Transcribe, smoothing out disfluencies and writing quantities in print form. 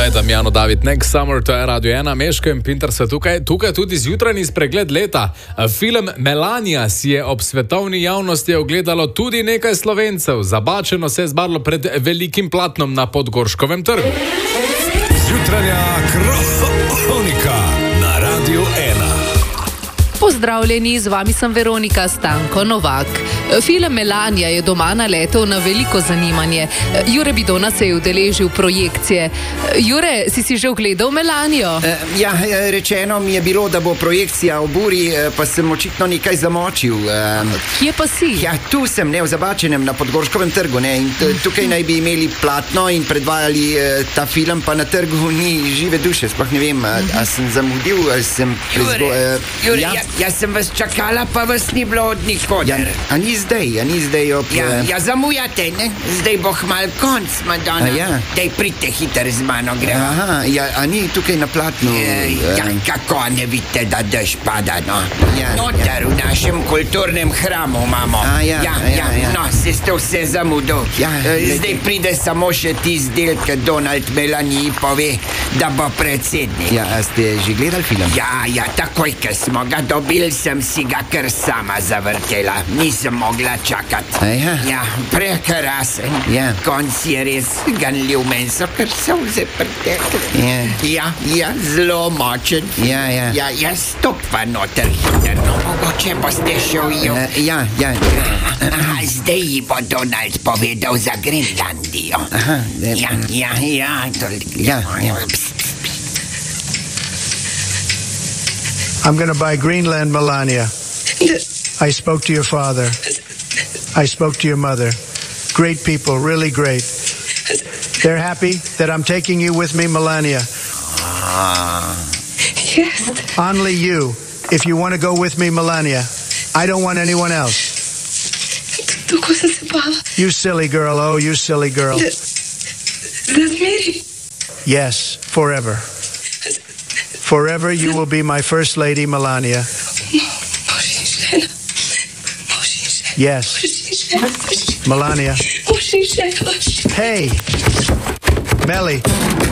Tole je Damjano David, Next Summer, to je Radio 1, Meško in Pinter so tukaj tudi zjutrajni spregled leta. Film Melania si je ob svetovni javnosti ogledalo tudi nekaj Slovencev. Zabačeno se je zbarlo pred velikim platnom na Podgorškovem trgu. Zjutranja kronika na Radio 1. Pozdravljeni, z vami sem Veronika Stanko Novak. Film Melania je doma naletel na veliko zanimanje. Jure Bidona se je udeležil projekcije. Jure, si že ogledal Melanijo? Rečeno mi je bilo, da bo projekcija ob uri, pa sem očitno nekaj zamočil. Kje pa si? Tu sem, v Zabačenem, na Podgorškovem trgu. In tukaj naj bi imeli platno in predvajali ta film, pa na trgu ni žive duše. Sploh ne vem, a sem zamudil, ali sem prezgodaj. Jaz sem vas čakala, pa vas ni bilo od nikoder. A ni zdaj ob... Zamujate, ne? Zdaj bo hmal konc, Madonna. Daj, pridite hiter z mano, gremo. A ni tukaj na platnu? Kako ne vidite, da dež pada, no? Noter v našem kulturnem hramu imamo. No, ste vse zamudil. Zdaj pride samo še tisti del, ki Donald Melaniji pove, da bo predsednik. A ste že gledali film? Takoj, ko smo ga dobili, sem si ga kar sama zavrtela. Nisem mogla čakati. Prekrasen. Konc je res ganljiv, meni so kar solze pretekle. Zelo močen. Stopva noter hiter, no mogoče boste še ujel. Zdaj ji bo Donald povedal za Grenlandijo. I'm going to buy Greenland, Melania. I spoke to your father. I spoke to your mother. Great people, really great. They're happy that I'm taking you with me, Melania. Yes. Only you, if you want to go with me, Melania. I don't want anyone else. You silly girl, oh, you silly girl. That Mary? Yes, forever. Forever you will be my first lady, Melania. Yes. Melania. Hey, Melly.